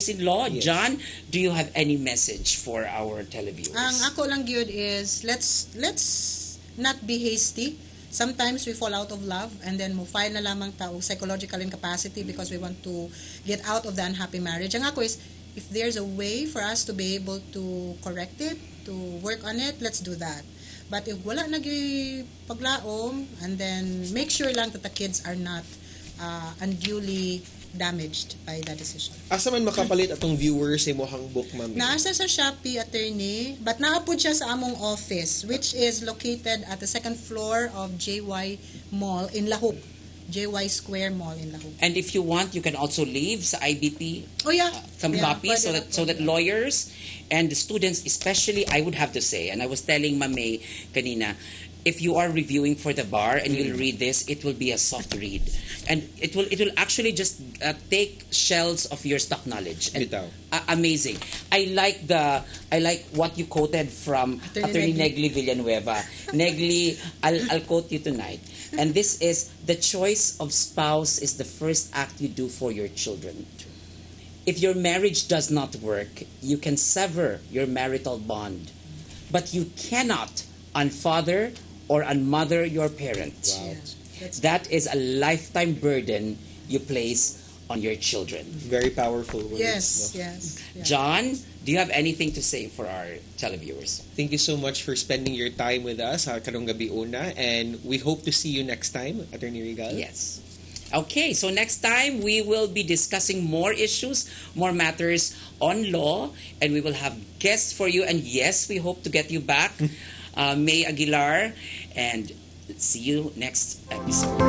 in law. Yes. John, do you have any message for our televiewers? Ang ako lang gyud is let's not be hasty. Sometimes we fall out of love and then mo find na lamang ta og psychological incapacity because we want to get out of the unhappy marriage. Ang ako is if there's a way for us to be able to correct it, to work on it, let's do that. But if wala nagay paglaom, and then make sure lang that the kids are not unduly damaged by the decision. Asa man makapalit atong viewers sa imong book, ma'am? Naasa sa Shopee, attorney, but naapod siya sa among office, which is located at the second floor of JY Mall in Lahub. JY Square Mall in Lahub. And if you want, you can also leave sa IBP Oh yeah. some Yeah, copies so that lawyers and the students, especially, I would have to say, and I was telling Mame kanina, if you are reviewing for the bar and you'll read this, it will be a soft read, and it will actually just take shells of your stock knowledge. And, Bitaw. Amazing. I like what you quoted from Attorney Negli Villanueva. Negli, I'll quote you tonight. And this is, the choice of spouse is the first act you do for your children. If your marriage does not work, you can sever your marital bond, but you cannot unfather or unmother your parent. Wow. That is a lifetime burden you place on your children. Very powerful words. Yes, no? yes. Yeah. John, do you have anything to say for our televiewers? Thank you so much for spending your time with us, karong gabi una, and we hope to see you next time, Attorney Regal. Yes. Okay, so next time we will be discussing more issues, more matters on law, and we will have guests for you. And yes, we hope to get you back, May Aguilar, and see you next episode.